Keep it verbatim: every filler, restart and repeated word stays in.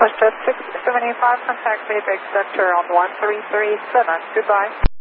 WestJet six seven eight five, contact Apex Center on one three three seven. Goodbye.